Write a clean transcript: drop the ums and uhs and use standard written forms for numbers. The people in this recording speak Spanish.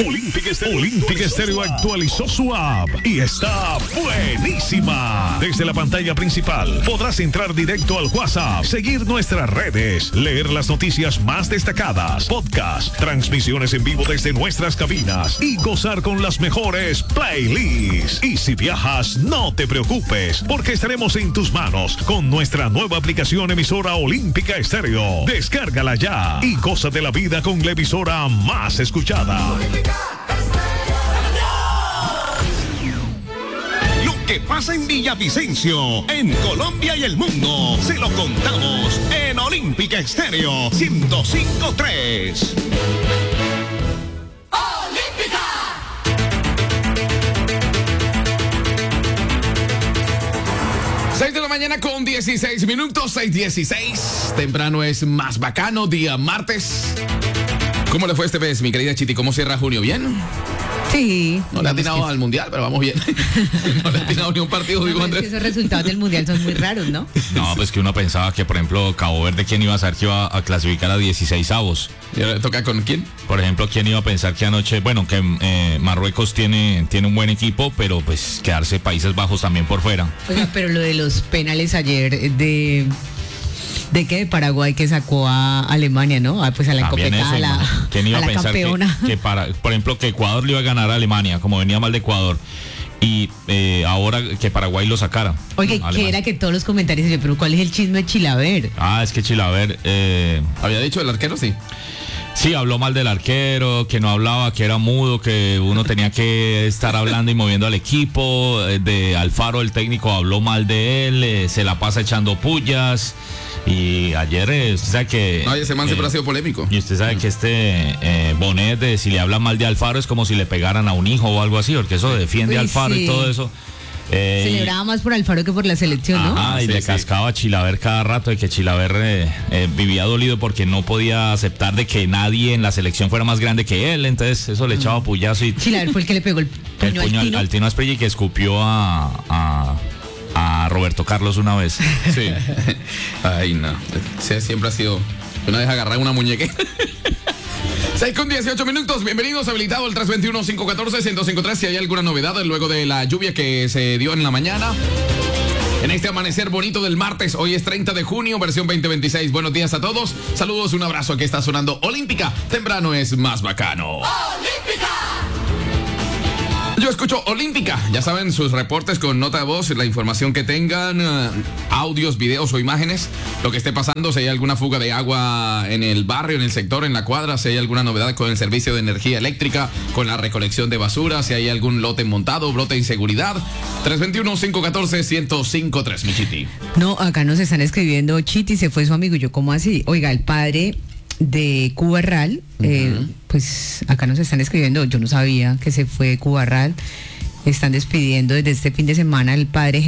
Olímpica Estéreo actualizó su app y está buenísima. Desde la pantalla principal podrás entrar directo al WhatsApp, seguir nuestras redes, leer las noticias más destacadas, podcast, transmisiones en vivo desde nuestras cabinas y gozar con las mejores playlists. Y si viajas, no te preocupes, porque estaremos en tus manos con nuestra nueva aplicación emisora Olímpica Estéreo. Descárgala ya y goza de la vida con la emisora más escuchada. Lo que pasa en Villavicencio, en Colombia y el mundo, se lo contamos en Olímpica Estéreo 105.3. 6 de la mañana con 16 minutos, 6:16. Temprano es más bacano, día martes. ¿Cómo le fue este mes, mi querida Chiti? ¿Cómo cierra junio? ¿Bien? Sí. No le ha atinado al mundial, pero vamos bien. No le ha atinado ni un partido, digo, Andrés. Esos resultados del mundial son muy raros, ¿no? No, pues que uno pensaba que, por ejemplo, Cabo Verde, ¿quién iba a saber que iba a clasificar a 16avos? ¿Y ahora toca con quién? Por ejemplo, ¿quién iba a pensar que anoche, bueno, que Marruecos tiene un buen equipo, pero pues quedarse Países Bajos también por fuera? Oiga, pero lo de los penales ayer de Paraguay que sacó a Alemania, ¿no? Pues a la encopecada, ¿quién iba a pensar campeona? que por ejemplo, que Ecuador le iba a ganar a Alemania, como venía mal de Ecuador, y ahora que Paraguay lo sacara? Oye, que era que todos los comentarios, pero ¿cuál es el chisme de Chilaver? Es que Chilaver... ¿Había dicho el arquero? Sí. Sí, habló mal del arquero, que no hablaba, que era mudo, que uno tenía que estar hablando y moviendo al equipo. De Alfaro, el técnico, habló mal de él, se la pasa echando pullas. Y ayer, usted sabe que... No, ese man siempre ha sido polémico. Y usted sabe que Bonet, si le habla mal de Alfaro, es como si le pegaran a un hijo o algo así, porque eso defiende a Alfaro y todo eso. Celebraba más por Alfaro que por la selección, ¿no? Y le cascaba a Chilaver cada rato, de que Chilaver vivía dolido porque no podía aceptar de que nadie en la selección fuera más grande que él, entonces eso le echaba puyazo. Y Chilaver fue el que le pegó el puño al Tino Asprilla, que escupió a Roberto Carlos una vez. Sí. Ay, no. Siempre ha sido una vez agarrar una muñeca. 6:18 minutos, bienvenidos, habilitado el 321-514-1053. Si hay alguna novedad luego de la lluvia que se dio en la mañana, en este amanecer bonito del martes. Hoy es 30 de junio, versión 2026. Buenos días a todos, saludos, un abrazo. Aquí está sonando Olímpica, temprano es más bacano. ¡Olímpica! Yo escucho Olímpica, ya saben, sus reportes con nota de voz, la información que tengan, audios, videos o imágenes, lo que esté pasando, si hay alguna fuga de agua en el barrio, en el sector, en la cuadra, si hay alguna novedad con el servicio de energía eléctrica, con la recolección de basura, si hay algún lote montado, brote de inseguridad. 321-514-1053, mi Chiti. No, acá nos están escribiendo, Chiti, se fue su amigo. Yo, ¿cómo así? Oiga, el padre de Cubarral, pues acá nos están escribiendo, yo no sabía que se fue Cubarral, están despidiendo desde este fin de semana el padre